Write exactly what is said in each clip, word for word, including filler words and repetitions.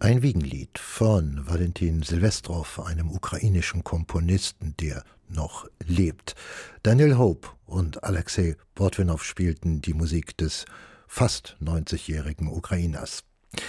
Ein Wiegenlied von Valentin Silvestrov, einem ukrainischen Komponisten, der noch lebt. Daniel Hope und Alexei Bordwinow spielten die Musik des fast neunzigjährigen Ukrainers.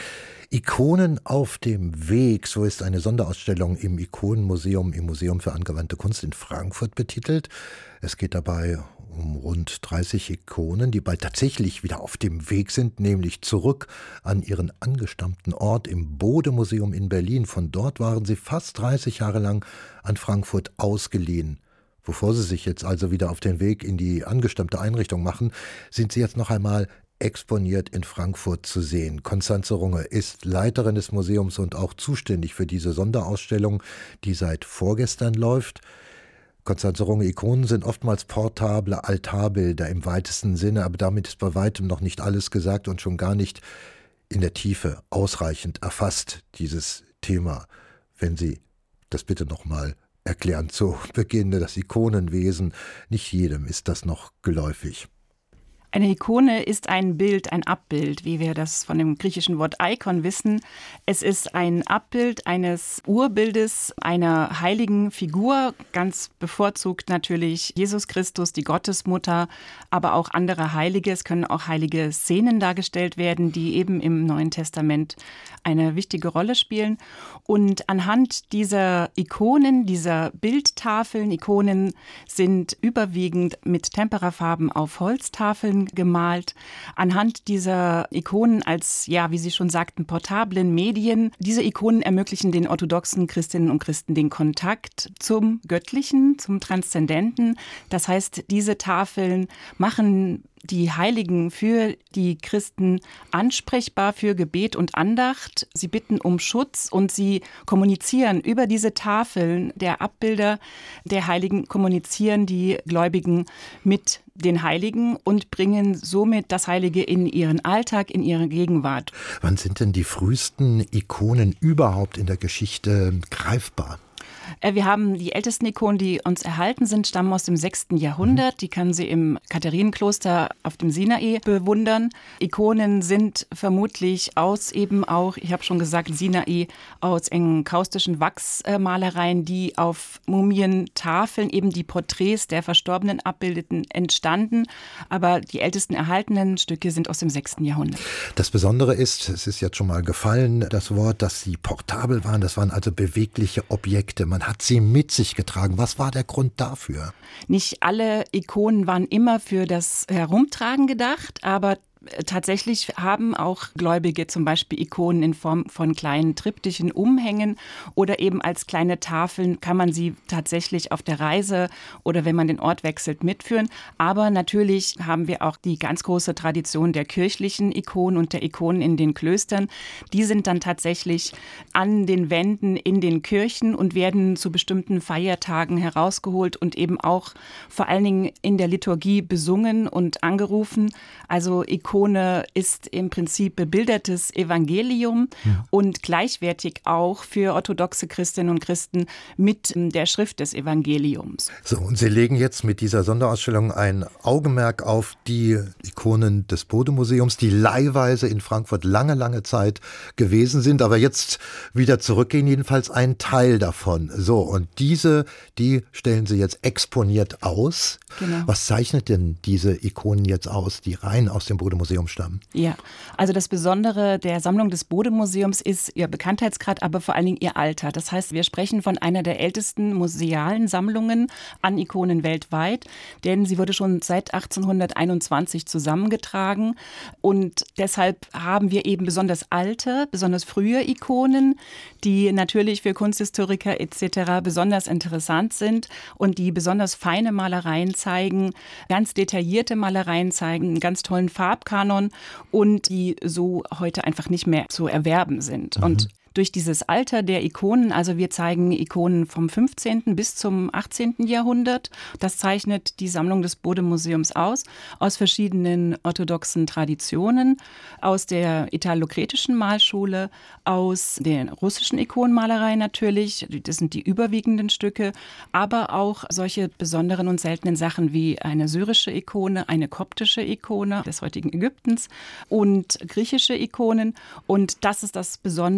Ikonen auf dem Weg, so ist eine Sonderausstellung im Ikonenmuseum, im Museum für angewandte Kunst in Frankfurt betitelt. Es geht dabei um rund dreißig Ikonen, die bald tatsächlich wieder auf dem Weg sind, nämlich zurück an ihren angestammten Ort im Bode-Museum in Berlin. Von dort waren sie fast dreißig Jahre lang an Frankfurt ausgeliehen. Bevor sie sich jetzt also wieder auf den Weg in die angestammte Einrichtung machen, sind sie jetzt noch einmal exponiert in Frankfurt zu sehen. Constanze Runge ist Leiterin des Museums und auch zuständig für diese Sonderausstellung, die seit vorgestern läuft. Constanze Runge, Ikonen sind oftmals portable Altarbilder im weitesten Sinne, aber damit ist bei weitem noch nicht alles gesagt und schon gar nicht in der Tiefe ausreichend erfasst, dieses Thema. Wenn Sie das bitte nochmal erklären zu Beginn, das Ikonenwesen, nicht jedem ist das noch geläufig. Eine Ikone ist ein Bild, ein Abbild, wie wir das von dem griechischen Wort Ikon wissen. Es ist ein Abbild eines Urbildes, einer heiligen Figur, ganz bevorzugt natürlich Jesus Christus, die Gottesmutter, aber auch andere Heilige. Es können auch heilige Szenen dargestellt werden, die eben im Neuen Testament eine wichtige Rolle spielen. Und anhand dieser Ikonen, dieser Bildtafeln, Ikonen sind überwiegend mit Temperafarben auf Holztafeln gemalt. Anhand dieser Ikonen als, ja, wie Sie schon sagten, portablen Medien. Diese Ikonen ermöglichen den orthodoxen Christinnen und Christen den Kontakt zum Göttlichen, zum Transzendenten. Das heißt, diese Tafeln machen die Heiligen für die Christen ansprechbar für Gebet und Andacht. Sie bitten um Schutz und sie kommunizieren über diese Tafeln der Abbilder der Heiligen, kommunizieren die Gläubigen mit den Heiligen und bringen somit das Heilige in ihren Alltag, in ihre Gegenwart. Wann sind denn die frühesten Ikonen überhaupt in der Geschichte greifbar? Wir haben die ältesten Ikonen, die uns erhalten sind, stammen aus dem sechsten Jahrhundert. Die können Sie im Katharinenkloster auf dem Sinai bewundern. Ikonen sind vermutlich aus eben auch, ich habe schon gesagt, Sinai, aus enkaustischen Wachsmalereien, die auf Mumientafeln eben die Porträts der Verstorbenen abbildeten, entstanden. Aber die ältesten erhaltenen Stücke sind aus dem sechsten Jahrhundert. Das Besondere ist, es ist jetzt schon mal gefallen, das Wort, dass sie portabel waren. Das waren also bewegliche Objekte. Man hat sie mit sich getragen. Was war der Grund dafür? Nicht alle Ikonen waren immer für das Herumtragen gedacht, aber tatsächlich haben auch Gläubige zum Beispiel Ikonen in Form von kleinen Triptychen umhängen oder eben als kleine Tafeln kann man sie tatsächlich auf der Reise oder wenn man den Ort wechselt mitführen. Aber natürlich haben wir auch die ganz große Tradition der kirchlichen Ikonen und der Ikonen in den Klöstern. Die sind dann tatsächlich an den Wänden in den Kirchen und werden zu bestimmten Feiertagen herausgeholt und eben auch vor allen Dingen in der Liturgie besungen und angerufen. Also Ikonen Ikone ist im Prinzip bebildertes Evangelium ja. und gleichwertig auch für orthodoxe Christinnen und Christen mit der Schrift des Evangeliums. So, und Sie legen jetzt mit dieser Sonderausstellung ein Augenmerk auf die Ikonen des Bode-Museums, die leihweise in Frankfurt lange, lange Zeit gewesen sind, aber jetzt wieder zurückgehen, jedenfalls ein Teil davon. So, und diese, die stellen Sie jetzt exponiert aus. Genau. Was zeichnet denn diese Ikonen jetzt aus, die rein aus dem Bode-Museum stammen? Ja, also das Besondere der Sammlung des Bode-Museums ist ihr Bekanntheitsgrad, aber vor allen Dingen ihr Alter. Das heißt, wir sprechen von einer der ältesten musealen Sammlungen an Ikonen weltweit, denn sie wurde schon seit achtzehnhunderteinundzwanzig zusammengetragen und deshalb haben wir eben besonders alte, besonders frühe Ikonen, die natürlich für Kunsthistoriker et cetera besonders interessant sind und die besonders feine Malereien zeigen, ganz detaillierte Malereien zeigen, einen ganz tollen Farbkanon und die so heute einfach nicht mehr zu erwerben sind. Mhm. Und durch dieses Alter der Ikonen, also wir zeigen Ikonen vom fünfzehnten bis zum achtzehnten Jahrhundert. Das zeichnet die Sammlung des Bode-Museums aus, aus verschiedenen orthodoxen Traditionen, aus der italokretischen Malschule, aus der russischen Ikonenmalerei natürlich, das sind die überwiegenden Stücke, aber auch solche besonderen und seltenen Sachen wie eine syrische Ikone, eine koptische Ikone des heutigen Ägyptens und griechische Ikonen. Und das ist das Besondere, das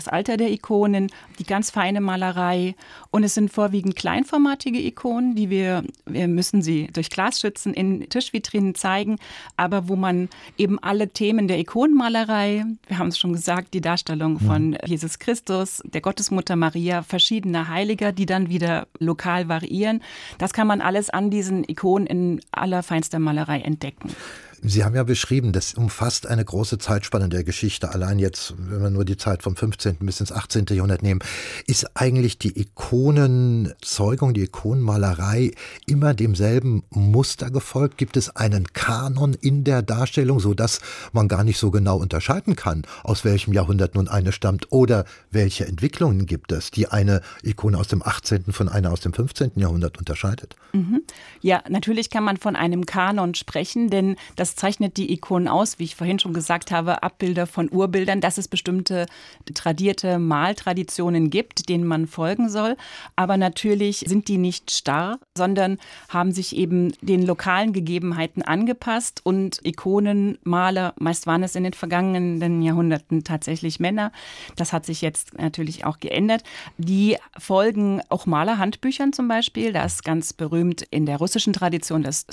das Alter der Ikonen, die ganz feine Malerei. Und es sind vorwiegend kleinformatige Ikonen, die wir, wir müssen sie durch Glasschützen in Tischvitrinen zeigen, aber wo man eben alle Themen der Ikonenmalerei, wir haben es schon gesagt, die Darstellung von Jesus Christus, der Gottesmutter Maria, verschiedener Heiliger, die dann wieder lokal variieren, das kann man alles an diesen Ikonen in allerfeinster Malerei entdecken. Sie haben ja beschrieben, das umfasst eine große Zeitspanne der Geschichte. Allein jetzt, wenn wir nur die Zeit vom fünfzehnten bis ins achtzehnten Jahrhundert nehmen, ist eigentlich die Ikonenzeugung, die Ikonenmalerei immer demselben Muster gefolgt? Gibt es einen Kanon in der Darstellung, sodass man gar nicht so genau unterscheiden kann, aus welchem Jahrhundert nun eine stammt oder welche Entwicklungen gibt es, die eine Ikone aus dem achtzehnten von einer aus dem fünfzehnten Jahrhundert unterscheidet? Mhm. Ja, natürlich kann man von einem Kanon sprechen, denn das zeichnet die Ikonen aus, wie ich vorhin schon gesagt habe, Abbilder von Urbildern, dass es bestimmte tradierte Maltraditionen gibt, denen man folgen soll. Aber natürlich sind die nicht starr, sondern haben sich eben den lokalen Gegebenheiten angepasst. Und Ikonenmaler, meist waren es in den vergangenen Jahrhunderten tatsächlich Männer, das hat sich jetzt natürlich auch geändert, die folgen auch Malerhandbüchern zum Beispiel. Da ist ganz berühmt in der russischen Tradition das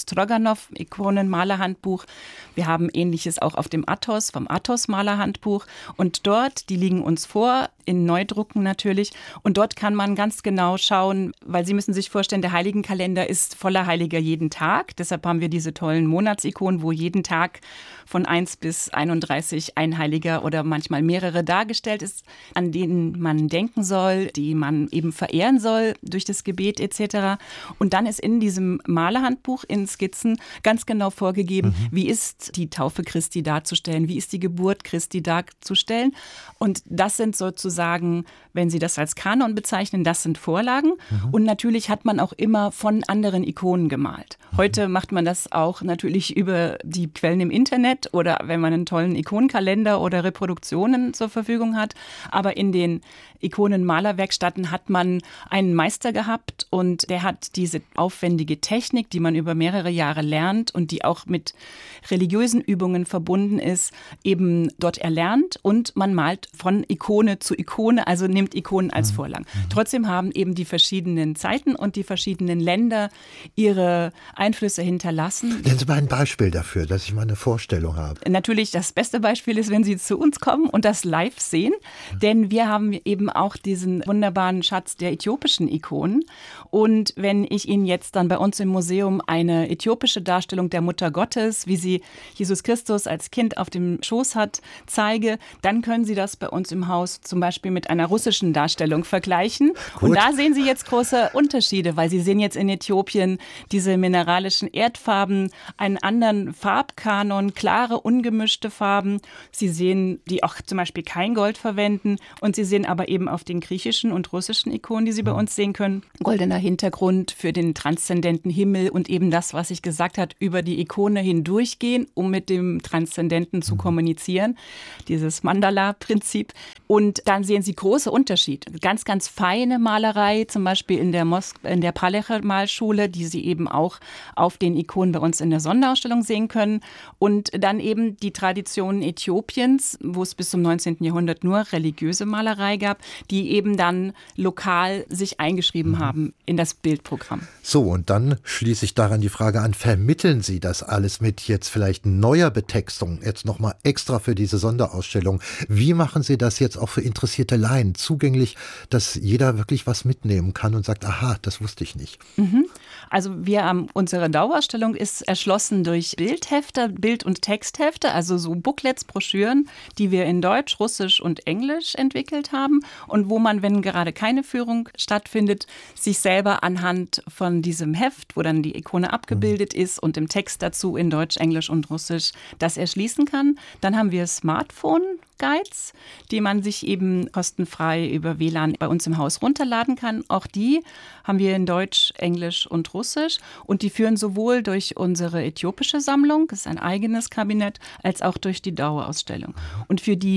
Stroganow-Ikonen-Malerhandbuch. Wir haben Ähnliches auch auf dem Athos, vom Athos-Malerhandbuch. Und dort, die liegen uns vor, in Neudrucken natürlich. Und dort kann man ganz genau schauen, weil Sie müssen sich vorstellen, der Heiligenkalender ist voller Heiliger jeden Tag. Deshalb haben wir diese tollen Monatsikonen, wo jeden Tag von eins bis einunddreißig ein Heiliger oder manchmal mehrere dargestellt ist, an denen man denken soll, die man eben verehren soll durch das Gebet et cetera. Und dann ist in diesem Malerhandbuch in Skizzen ganz genau vorgegeben, mhm. wie ist die Taufe Christi darzustellen, wie ist die Geburt Christi darzustellen. Und das sind sozusagen, wenn Sie das als Kanon bezeichnen, das sind Vorlagen. Mhm. Und natürlich hat man auch immer von anderen Ikonen gemalt. Heute macht man das auch natürlich über die Quellen im Internet oder wenn man einen tollen Ikonenkalender oder Reproduktionen zur Verfügung hat. Aber in den Ikonenmalerwerkstätten hat man einen Meister gehabt und der hat diese aufwendige Technik, die man über mehrere Jahre lernt und die auch mit religiösen Übungen verbunden ist, eben dort erlernt und man malt von Ikone zu Ikone, also nimmt Ikonen als Vorlagen. Mhm. Trotzdem haben eben die verschiedenen Zeiten und die verschiedenen Länder ihre Einflüsse hinterlassen. Nennen Sie mal ein Beispiel dafür, dass ich mal eine Vorstellung habe. Natürlich, das beste Beispiel ist, wenn Sie zu uns kommen und das live sehen, mhm. denn wir haben eben auch diesen wunderbaren Schatz der äthiopischen Ikonen. Und wenn ich Ihnen jetzt dann bei uns im Museum eine äthiopische Darstellung der Mutter Gottes, wie sie Jesus Christus als Kind auf dem Schoß hat, zeige, dann können Sie das bei uns im Haus zum Beispiel mit einer russischen Darstellung vergleichen. Gut. Und da sehen Sie jetzt große Unterschiede, weil Sie sehen jetzt in Äthiopien diese mineralischen Erdfarben, einen anderen Farbkanon, klare, ungemischte Farben. Sie sehen, die auch zum Beispiel kein Gold verwenden. Und Sie sehen aber eben auf den griechischen und russischen Ikonen, die Sie bei uns sehen können, goldener Hintergrund für den transzendenten Himmel und eben das, was ich gesagt habe, über die Ikone hindurchgehen, um mit dem Transzendenten zu kommunizieren. Dieses Mandala-Prinzip. Und dann sehen Sie große Unterschiede. Ganz, ganz feine Malerei, zum Beispiel in der, Mos- in der Palecher-Malschule, die Sie eben auch auf den Ikonen bei uns in der Sonderausstellung sehen können. Und dann eben die Traditionen Äthiopiens, wo es bis zum neunzehnten Jahrhundert nur religiöse Malerei gab, die eben dann lokal sich eingeschrieben mhm. haben in das Bildprogramm. So, und dann schließe ich daran die Frage an, vermitteln Sie das alles mit jetzt vielleicht neuer Betextung, jetzt nochmal extra für diese Sonderausstellung? Wie machen Sie das jetzt auch für interessierte Laien zugänglich, dass jeder wirklich was mitnehmen kann und sagt, aha, das wusste ich nicht? Mhm. Also wir haben, unsere Dauerausstellung ist erschlossen durch Bildhefte, Bild- und Texthefte, also so Booklets, Broschüren, die wir in Deutsch, Russisch und Englisch entwickelt haben und wo man, wenn gerade keine Führung stattfindet, sich selber anhand von diesem Heft, wo dann die Ikone abgebildet ist und im Text dazu in Deutsch, Englisch und Russisch das erschließen kann. Dann haben wir Smartphone-Guides, die man sich eben kostenfrei über W L A N bei uns im Haus runterladen kann. Auch die haben wir in Deutsch, Englisch und Russisch und die führen sowohl durch unsere äthiopische Sammlung, das ist ein eigenes Kabinett, als auch durch die Dauerausstellung. Und für die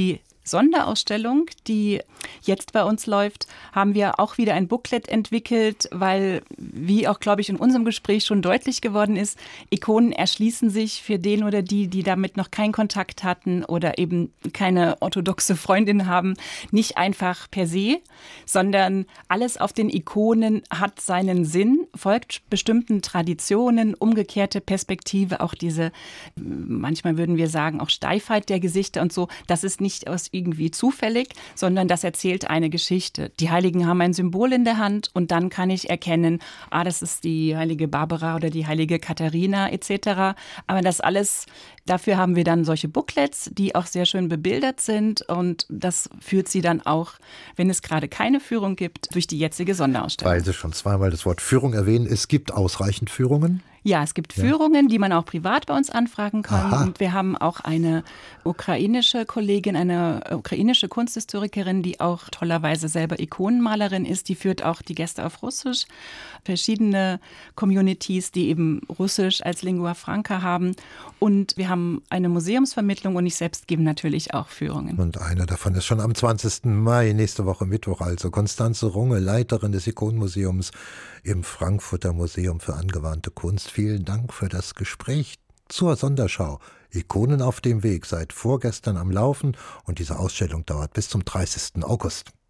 Sonderausstellung, die jetzt bei uns läuft, haben wir auch wieder ein Booklet entwickelt, weil, wie auch, glaube ich, in unserem Gespräch schon deutlich geworden ist, Ikonen erschließen sich für den oder die, die damit noch keinen Kontakt hatten oder eben keine orthodoxe Freundin haben, nicht einfach per se, sondern alles auf den Ikonen hat seinen Sinn, folgt bestimmten Traditionen, umgekehrte Perspektive, auch diese, manchmal würden wir sagen, auch Steifheit der Gesichter und so, das ist nicht aus irgendwie zufällig, sondern das erzählt eine Geschichte. Die Heiligen haben ein Symbol in der Hand und dann kann ich erkennen, ah, das ist die heilige Barbara oder die heilige Katharina et cetera. Aber das alles, dafür haben wir dann solche Booklets, die auch sehr schön bebildert sind und das führt sie dann auch, wenn es gerade keine Führung gibt, durch die jetzige Sonderausstellung. Weil Sie schon zweimal das Wort Führung erwähnen, es gibt ausreichend Führungen? Ja, es gibt Führungen, die man auch privat bei uns anfragen kann. Aha. Und wir haben auch eine ukrainische Kollegin, eine ukrainische Kunsthistorikerin, die auch tollerweise selber Ikonenmalerin ist. Die führt auch die Gäste auf Russisch. Verschiedene Communities, die eben Russisch als Lingua Franca haben. Und wir haben eine Museumsvermittlung und ich selbst gebe natürlich auch Führungen. Und einer davon ist schon am zwanzigsten Mai, nächste Woche Mittwoch, also Konstanze Runge, Leiterin des Ikonenmuseums im Frankfurter Museum für angewandte Kunst. Vielen Dank für das Gespräch zur Sonderschau. Ikonen auf dem Weg, seit vorgestern am Laufen und diese Ausstellung dauert bis zum dreißigsten August.